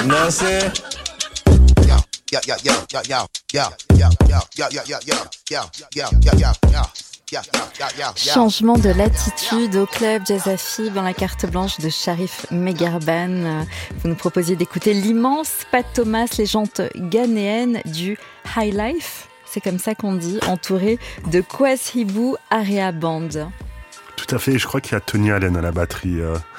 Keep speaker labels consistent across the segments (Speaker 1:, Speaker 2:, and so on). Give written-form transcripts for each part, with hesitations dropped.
Speaker 1: You know what I'm saying?
Speaker 2: Changement de latitude au club Jazz Afib dans la carte blanche de Sharif Megarban. Vous nous proposiez d'écouter l'immense Pat Thomas, légende ghanéenne du High Life. C'est comme ça qu'on dit, entouré de Kwes Hibu Area Band.
Speaker 3: Tout à fait, je crois qu'il y a Tony Allen à la batterie.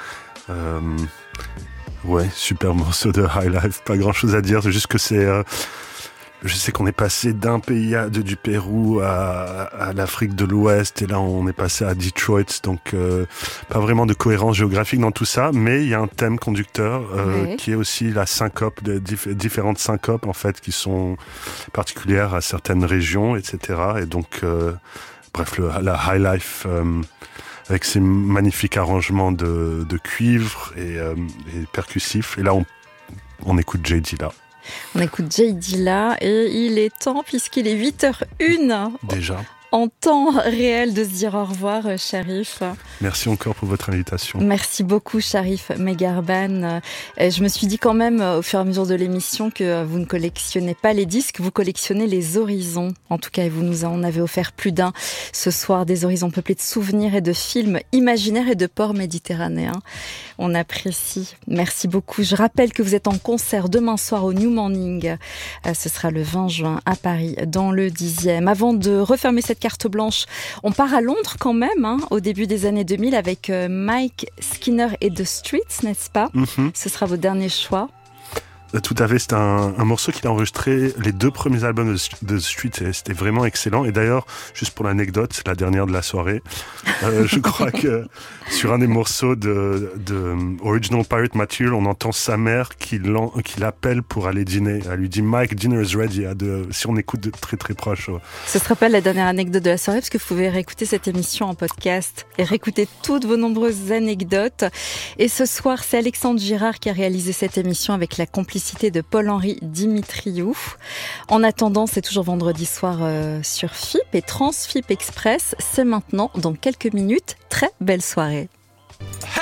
Speaker 3: Ouais, super morceau de High Life, pas grand chose à dire, c'est juste que c'est... je sais qu'on est passé d'un pays du Pérou à l'Afrique de l'Ouest, et là on est passé à Detroit, donc pas vraiment de cohérence géographique dans tout ça, mais il y a un thème conducteur qui est aussi la syncope, différentes syncopes en fait, qui sont particulières à certaines régions, etc. Et donc, bref, la High Life... avec ses magnifiques arrangements de cuivre et percussifs. Et là, on écoute Jay Dilla.
Speaker 2: On écoute Jay Dilla et il est temps, puisqu'il est 8h01.
Speaker 3: Déjà.
Speaker 2: En temps réel de se dire au revoir, Sharif.
Speaker 3: Merci encore pour votre invitation.
Speaker 2: Merci beaucoup, Sharif Megarban. Je me suis dit quand même, au fur et à mesure de l'émission, que vous ne collectionnez pas les disques, vous collectionnez les horizons. En tout cas, vous nous en avez offert plus d'un ce soir, des horizons peuplés de souvenirs et de films imaginaires et de ports méditerranéens. On apprécie. Merci beaucoup. Je rappelle que vous êtes en concert demain soir au New Morning. Ce sera le 20 juin à Paris, dans le 10e. Avant de refermer cette carte blanche, on part à Londres quand même, au début des années 2000 avec Mike Skinner et The Streets, n'est-ce pas? Ce sera votre dernier choix.
Speaker 3: Tout à fait, c'est un morceau qu'il a enregistré les 2 premiers albums de The Street, et c'était vraiment excellent. Et d'ailleurs, juste pour l'anecdote, c'est la dernière de la soirée. Je crois que sur un des morceaux de Original Pirate Material, on entend sa mère qui l'appelle pour aller dîner. Elle lui dit Mike, dinner is ready. Si on écoute de très très proche.
Speaker 2: Ce ne sera pas la dernière anecdote de la soirée, parce que vous pouvez réécouter cette émission en podcast et réécouter toutes vos nombreuses anecdotes. Et ce soir, c'est Alexandre Girard qui a réalisé cette émission avec la complicité de Paul-Henri Dimitriou. En attendant, c'est toujours vendredi soir sur FIP et Transfip Express. C'est maintenant, dans quelques minutes. Très belle soirée.